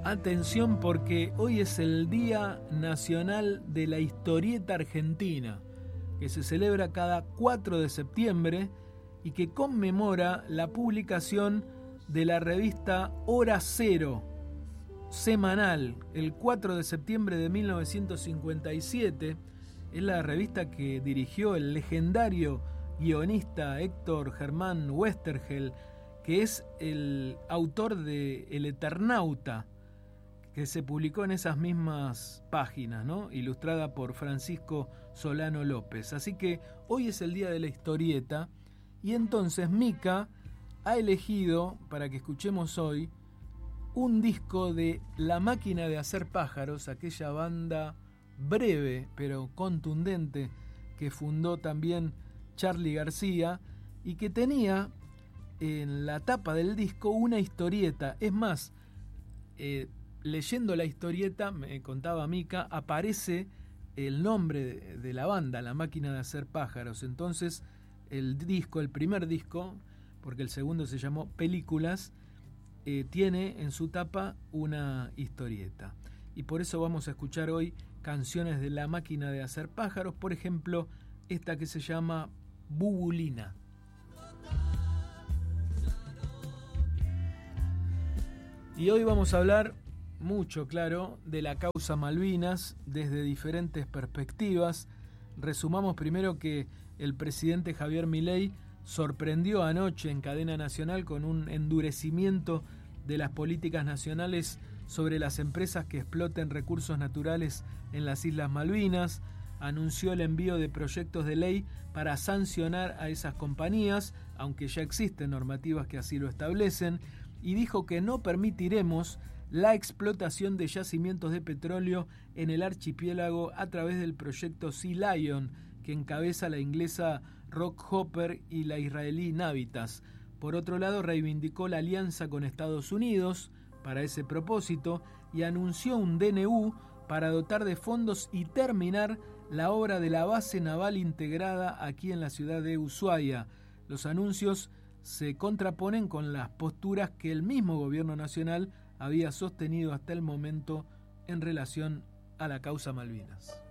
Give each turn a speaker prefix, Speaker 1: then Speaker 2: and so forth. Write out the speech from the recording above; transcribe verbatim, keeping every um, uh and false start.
Speaker 1: Atención, porque hoy es el Día Nacional de la Historieta Argentina, que se celebra cada cuatro de septiembre y que conmemora la publicación de la revista Hora Cero, semanal, el cuatro de septiembre de mil novecientos cincuenta y siete. Es la revista que dirigió el legendario guionista Héctor Germán Westergel, que es el autor de El Eternauta, que se publicó en esas mismas páginas, ¿no? Ilustrada por Francisco Solano López. Así que hoy es el día de la historieta, y entonces Mica ha elegido, para que escuchemos hoy, un disco de La Máquina de Hacer Pájaros, aquella banda breve pero contundente que fundó también Charly García, y que tenía en la tapa del disco una historieta. Es más, eh, leyendo la historieta, me contaba Mica, aparece el nombre de, de la banda, La Máquina de Hacer Pájaros. Entonces el disco, el primer disco, porque el segundo se llamó Películas, eh, tiene en su tapa una historieta. Y por eso vamos a escuchar hoy canciones de La Máquina de Hacer Pájaros, por ejemplo, esta que se llama Bubulina. Y hoy vamos a hablar mucho, claro, de la causa Malvinas desde diferentes perspectivas. Resumamos primero que el presidente Javier Milei sorprendió anoche en cadena nacional con un endurecimiento de las políticas nacionales sobre las empresas que exploten recursos naturales en las Islas Malvinas. Anunció el envío de proyectos de ley para sancionar a esas compañías, aunque ya existen normativas que así lo establecen, y dijo que no permitiremos la explotación de yacimientos de petróleo en el archipiélago a través del proyecto Sea Lion, que encabeza la inglesa Rockhopper y la israelí Navitas. Por otro lado, reivindicó la alianza con Estados Unidos para ese propósito y anunció un D N U para dotar de fondos y terminar la obra de la base naval integrada aquí en la ciudad de Ushuaia. Los anuncios se contraponen con las posturas que el mismo gobierno nacional había sostenido hasta el momento en relación a la causa Malvinas.